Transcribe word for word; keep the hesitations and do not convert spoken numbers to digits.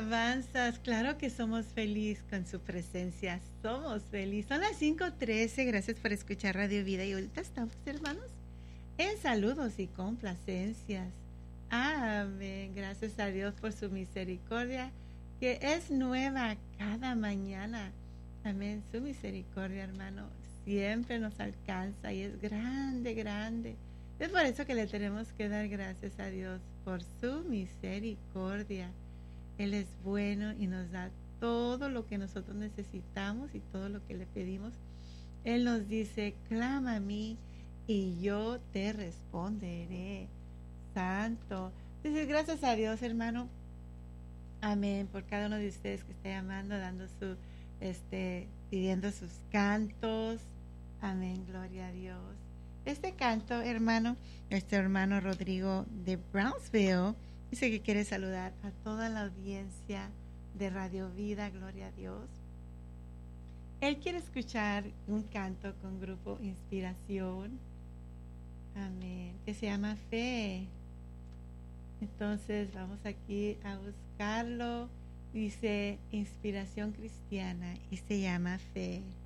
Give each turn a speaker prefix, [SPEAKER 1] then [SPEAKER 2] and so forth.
[SPEAKER 1] alabanzas. Claro que somos felices con su presencia. Somos felices. Son las cinco trece. Gracias por escuchar Radio Vida. Y ahorita estamos, hermanos, en saludos y complacencias. Amén. Gracias a Dios por su misericordia, que es nueva cada mañana. Amén. Su misericordia, hermano, siempre nos alcanza y es grande, grande. Es por eso que le tenemos que dar gracias a Dios por su misericordia. Él es bueno y nos da todo lo que nosotros necesitamos y todo lo que le pedimos. Él nos dice, clama a mí y yo te responderé. Santo. Entonces, gracias a Dios, hermano. Amén. Por cada uno de ustedes que está llamando, dando su, este, pidiendo sus cantos. Amén. Gloria a Dios. Este canto, hermano, nuestro hermano Rodrigo de Brownsville, dice que quiere saludar a toda la audiencia de Radio Vida, gloria a Dios. Él quiere escuchar un canto con Grupo Inspiración, amén, que se llama Fe. Entonces vamos aquí a buscarlo. Dice Inspiración Cristiana y se llama Fe.